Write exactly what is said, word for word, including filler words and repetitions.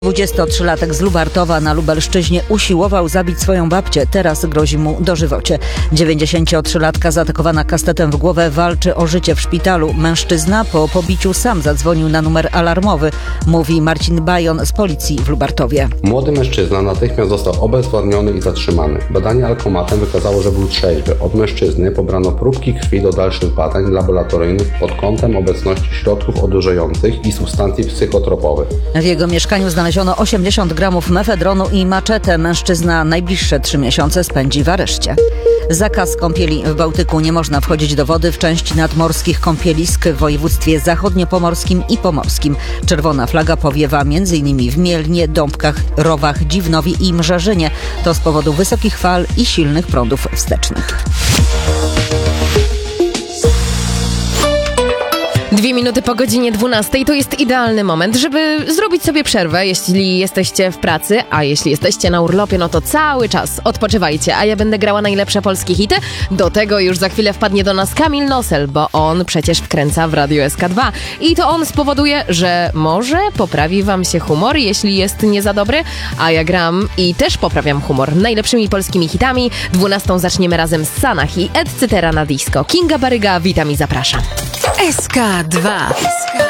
dwudziestotrzylatek z Lubartowa na Lubelszczyźnie usiłował zabić swoją babcię. Teraz grozi mu dożywocie. dziewięćdziesięciotrzylatka zaatakowana kastetem w głowę walczy o życie w szpitalu. Mężczyzna po pobiciu sam zadzwonił na numer alarmowy, mówi Marcin Bajon z policji w Lubartowie. Młody mężczyzna natychmiast został obezwładniony i zatrzymany. Badanie alkomatem wykazało, że był trzeźwy. Od mężczyzny pobrano próbki krwi do dalszych badań laboratoryjnych pod kątem obecności środków odurzających i substancji psychotropowych. W jego mieszkaniu znaleziono osiemdziesiąt gramów mefedronu i maczetę. Mężczyzna najbliższe trzy miesiące spędzi w areszcie. Zakaz kąpieli w Bałtyku. Nie można wchodzić do wody w części nadmorskich kąpielisk w województwie zachodniopomorskim i pomorskim. Czerwona flaga powiewa m.in. w Mielnie, Dąbkach, Rowach, Dziwnowi i Mrzażynie. To z powodu wysokich fal i silnych prądów wstecznych. Dwie minuty po godzinie dwunastej to jest idealny moment, żeby zrobić sobie przerwę, jeśli jesteście w pracy, a jeśli jesteście na urlopie, no to cały czas odpoczywajcie, a ja będę grała najlepsze polskie hity. Do tego już za chwilę wpadnie do nas Kamil Nosel, bo on przecież wkręca w Radio S K dwa i to on spowoduje, że może poprawi wam się humor, jeśli jest nie za dobry, a ja gram i też poprawiam humor najlepszymi polskimi hitami. Dwunastą zaczniemy razem z Sanach i et cetera na disco. Kinga Baryga, witam i zapraszam. S K dwa.